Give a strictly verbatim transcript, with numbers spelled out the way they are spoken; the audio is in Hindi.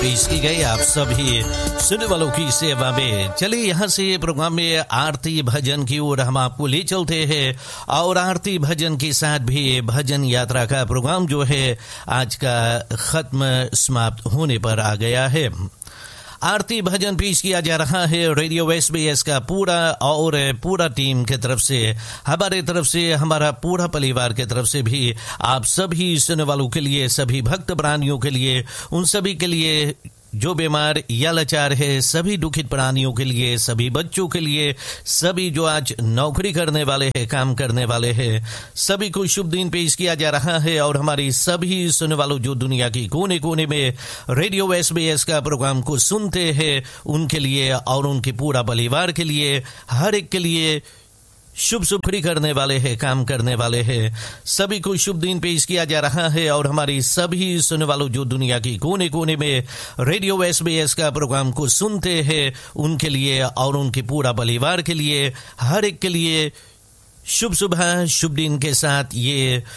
पेश की गई आप सभी सुनने वालों की सेवा में। चलिए यहाँ से प्रोग्राम में आरती भजन की ओर हम आपको ले चलते हैं और आरती भजन के साथ भी भजन यात्रा का प्रोग्राम जो है आज का खत्म समाप्त होने पर आ गया है। आरती भजन पेश किया जा रहा है रेडियो एसबीएस का पूरा और पूरा टीम की तरफ से, हमारे तरफ से, हमारा पूरा परिवार की तरफ से भी आप सभी सुनने वालों के लिए, सभी भक्त प्राणियों के लिए, उन सभी के लिए जो बीमार या लाचार है, सभी दुखित प्राणियों के लिए, सभी बच्चों के लिए, सभी जो आज नौकरी करने वाले हैं, काम करने वाले हैं, सभी को शुभ दिन पेश किया जा रहा है। और हमारी सभी सुनने वालों जो दुनिया की कोने कोने में रेडियो एसबीएस का प्रोग्राम को सुनते हैं, उनके लिए और उनके पूरा परिवार के लिए, हर एक के लिए शुभ सुखरी करने वाले हैं, काम करने वाले हैं, सभी को शुभ दिन पेश किया जा रहा है। और हमारी सभी सुनने वालों जो दुनिया की कोने कोने में रेडियो एसबीएस का प्रोग्राम को सुनते हैं, उनके लिए और उनके पूरा परिवार के लिए, हर एक के लिए शुभ सुबह, शुभ दिन के साथ ये